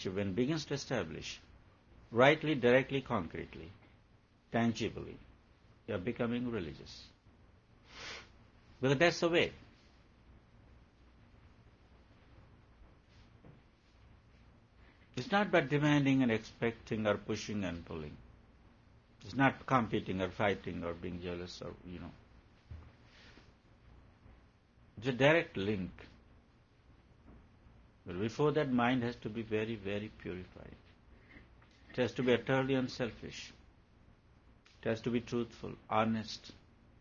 when it begins to establish rightly, directly, concretely, tangibly, you are becoming religious. Because that's the way. It's not about demanding and expecting or pushing and pulling. It's not competing or fighting or being jealous or. It's a direct link. But before that, mind has to be very, very purified. It has to be utterly unselfish. It has to be truthful, honest.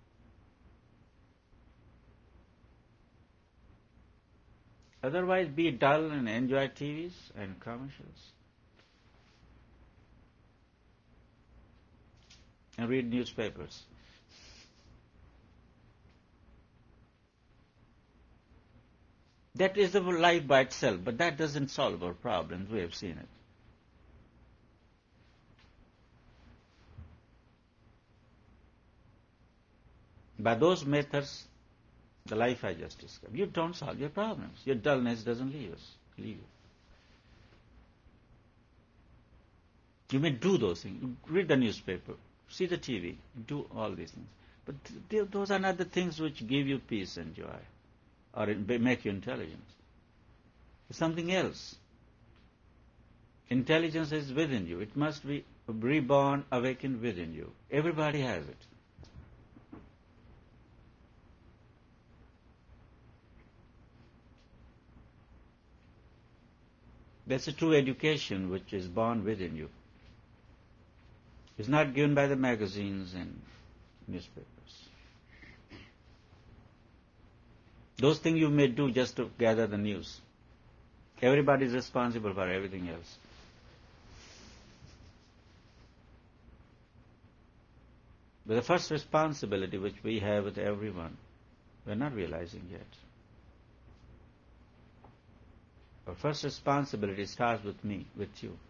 Otherwise, be dull and enjoy TVs and commercials. And read newspapers. That is the life by itself, but that doesn't solve our problems. We have seen it. By those methods, the life I just described, you don't solve your problems. Your dullness doesn't leave you. You may do those things. Read the newspaper, see the TV, do all these things. But those are not the things which give you peace and joy or make you intelligent. It's something else. Intelligence is within you. It must be reborn, awakened within you. Everybody has it. That's a true education which is born within you. It's not given by the magazines and newspapers. Those things you may do just to gather the news. Everybody is responsible for everything else. But the first responsibility which we have with everyone, we're not realizing yet. Our first responsibility starts with me, with you.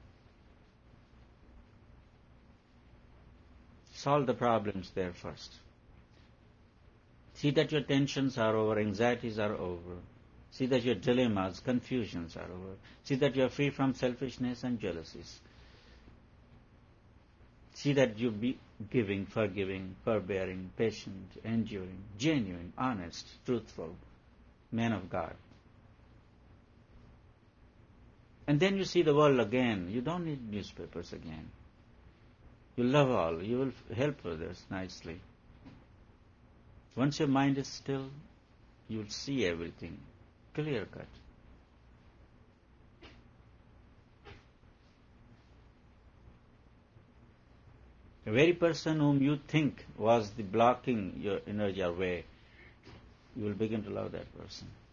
Solve the problems there first. See that your tensions are over, anxieties are over. See that your dilemmas, confusions are over. See that you are free from selfishness and jealousies. See that you be giving, forgiving, forbearing, patient, enduring, genuine, honest, truthful, man of God. And then you see the world again. You don't need newspapers again. You love all. You will help others nicely. Once your mind is still, you will see everything clear cut. The very person whom you think was the blocking your energy away, you will begin to love that person.